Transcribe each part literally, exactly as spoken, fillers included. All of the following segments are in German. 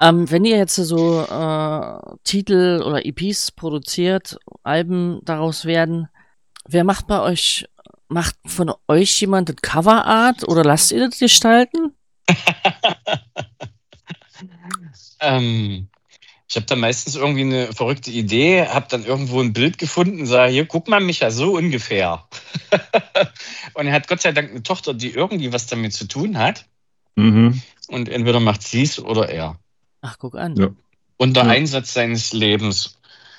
Ähm, wenn ihr jetzt so äh, Titel oder E Ps produziert, Alben daraus werden, wer macht bei euch, macht von euch jemand das Coverart oder lasst ihr das gestalten? ähm, ich habe dann meistens irgendwie eine verrückte Idee, habe dann irgendwo ein Bild gefunden, sage, hier, guck mal, Micha, so ungefähr. Und er hat Gott sei Dank eine Tochter, die irgendwie was damit zu tun hat. Mhm. Und entweder macht sie es oder er. Ach, guck an. Ja. Unter Ja. Einsatz seines Lebens.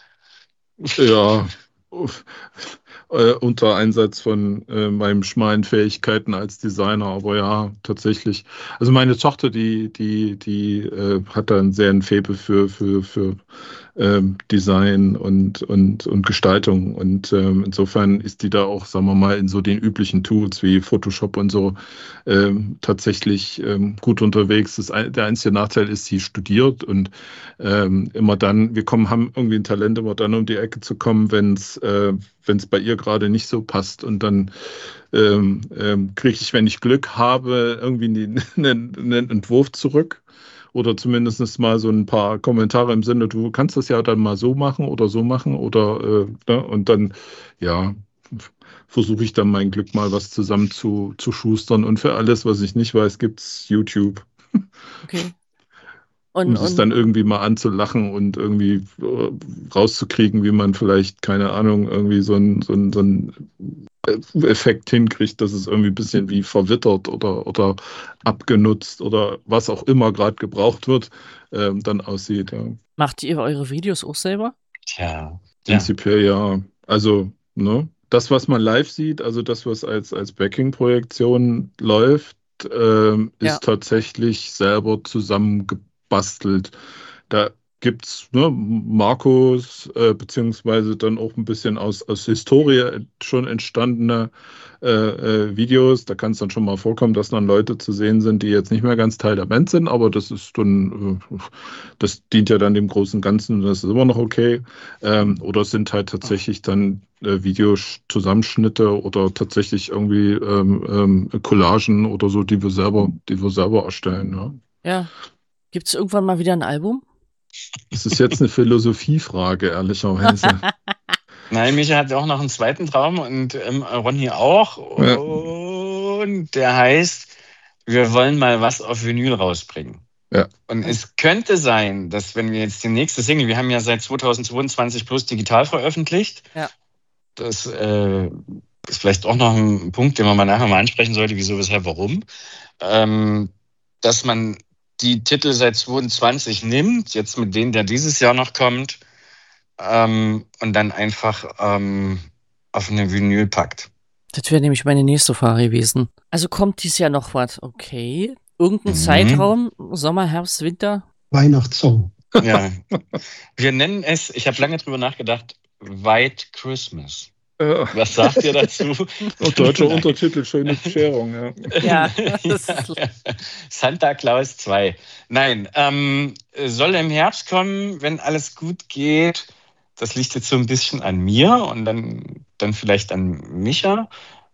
Ja, uff, äh, unter Einsatz von äh, meinen schmalen Fähigkeiten als Designer, aber ja, tatsächlich. Also meine Tochter, die, die, die äh, hat da einen sehr ein Faible für, für, für ähm, Design und, und, und Gestaltung. Und ähm, insofern ist die da auch, sagen wir mal, in so den üblichen Tools wie Photoshop und so ähm, tatsächlich ähm, gut unterwegs. Das, ein- der einzige Nachteil ist, sie studiert und ähm, immer dann, wir kommen, haben irgendwie ein Talent, immer dann um die Ecke zu kommen, wenn es äh, wenn es bei ihr gerade nicht so passt. Und dann ähm, ähm, kriege ich, wenn ich Glück habe, irgendwie einen, einen, einen Entwurf zurück. Oder zumindest mal so ein paar Kommentare im Sinne, du kannst das ja dann mal so machen oder so machen oder äh, ne? Und dann, ja, versuche ich dann mein Glück mal was zusammen zu, zu schustern. Und für alles, was ich nicht weiß, gibt's YouTube. Okay. Um Und, sich und dann irgendwie mal anzulachen und irgendwie äh, rauszukriegen, wie man vielleicht, keine Ahnung, irgendwie so ein, so ein, so ein Effekt hinkriegt, dass es irgendwie ein bisschen wie verwittert oder, oder abgenutzt oder was auch immer gerade gebraucht wird, ähm, dann aussieht. Ja. macht ihr eure Videos auch selber? Tja, ja. Prinzipiell ja. Also, ne, das, was man live sieht, also das, was als, als Backing-Projektion läuft, ähm, Ja. ist tatsächlich selber zusammengebastelt. Da gibt es ne, Markus, äh, beziehungsweise dann auch ein bisschen aus, aus Historie schon entstandene äh, äh, Videos. Da kann es dann schon mal vorkommen, dass dann Leute zu sehen sind, die jetzt nicht mehr ganz Teil der Band sind, aber das ist dann, äh, das dient ja dann dem großen Ganzen, das ist immer noch okay. Ähm, oder es sind halt tatsächlich dann äh, Videozusammenschnitte oder tatsächlich irgendwie ähm, ähm, Collagen oder so, die wir selber, die wir selber erstellen. Ja. Ja. Gibt es irgendwann mal wieder ein Album? Das ist jetzt eine Philosophiefrage, ehrlicherweise. Nein, Micha hat auch noch einen zweiten Traum und ähm, Ronny auch. Ja. Und der heißt, wir wollen mal was auf Vinyl rausbringen. Ja. Und es könnte sein, dass wenn wir jetzt die nächste Single, wir haben ja seit zweitausendzweiundzwanzig bloß digital veröffentlicht. Ja. Das äh, ist vielleicht auch noch ein Punkt, den man mal nachher mal ansprechen sollte, wieso, weshalb, warum. Ähm, dass man die Titel seit zweiundzwanzig nimmt, jetzt mit denen, der dieses Jahr noch kommt, ähm, und dann einfach ähm, auf eine Vinyl packt. Das wäre nämlich meine nächste Frage gewesen. Also kommt dies Jahr noch was? Okay. Irgendein Mhm. Zeitraum? Sommer, Herbst, Winter? Weihnachtssong. Ja. Wir nennen es, ich habe lange drüber nachgedacht, White Christmas. Ja. Was sagt ihr dazu? Und deutscher Untertitel, schöne Bescherung, ja. Ja. Das ist Santa Claus zwei. Nein, ähm, soll im Herbst kommen, wenn alles gut geht. Das liegt jetzt so ein bisschen an mir und dann, dann vielleicht an Micha.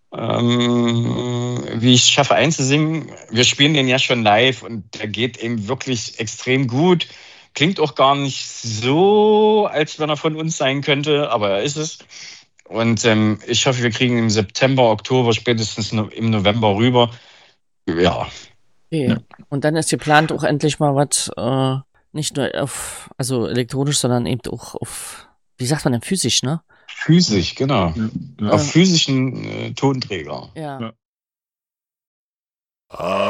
Ähm, wie ich es schaffe einzusingen. Wir spielen den ja schon live und der geht eben wirklich extrem gut. Klingt auch gar nicht so, als wenn er von uns sein könnte, aber er ist es. Und ähm, ich hoffe, wir kriegen im September, Oktober, spätestens no- im November rüber. Ja. okay. Ja. Und dann ist geplant auch endlich mal was, äh, nicht nur auf, also elektronisch, sondern eben auch auf, wie sagt man denn, physisch, ne? Physisch, genau. Ja. Ja. Auf physischen äh, Tonträger. Ja. Ja.